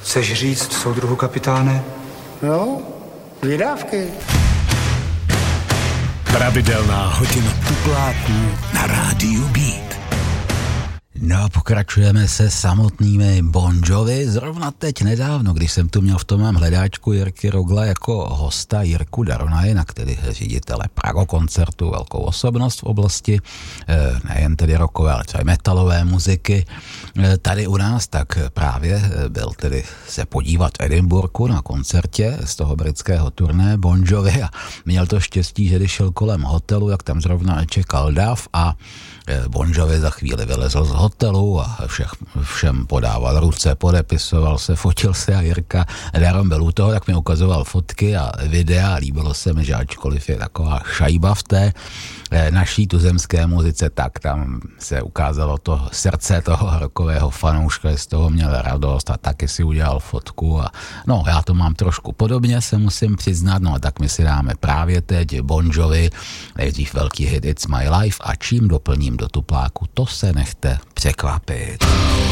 Chceš říct, soudruhu kapitáne? No, vydávky. Pravidelná hodina tupláků na rádiu Beat. No, pokračujeme se samotnými Bon Jovi. Zrovna teď nedávno, když jsem tu měl v tom mém hledáčku Jirky Rogla jako hosta Jirku Daronajina, který je ředitele Prago koncertu, velkou osobnost v oblasti nejen tedy rockové, ale třeba metalové muziky. Tady u nás tak právě byl tedy se podívat v Edinburghu na koncertě z toho britského turné Bon Jovi a měl to štěstí, že když šel kolem hotelu, jak tam zrovna čekal dav a Bon Jovi za chvíli vylezl z hotelu a všem podával ruce, podepisoval se, fotil se a Jirka Daron byl u toho, tak mi ukazoval fotky a videa a líbilo se mi, že ačkoliv je taková šajba v té naší tuzemské muzice, tak tam se ukázalo to srdce toho rockového fanouška, z toho měl radost a taky si udělal fotku a no, já to mám trošku podobně, se musím přiznat, no a tak my si dáme právě teď Bon Jovi, nejdřív velký hit It's My Life a čím doplním do tupláku, to se nechte překvapit.